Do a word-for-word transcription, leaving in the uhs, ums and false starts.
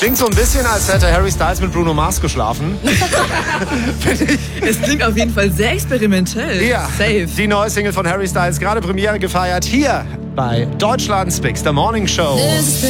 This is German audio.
Klingt so ein bisschen, als hätte Harry Styles mit Bruno Mars geschlafen. Es klingt auf jeden Fall sehr experimentell. Ja, Safe. Die neue Single von Harry Styles, gerade Premiere gefeiert, hier bei Deutschland's Big Star Morning Show.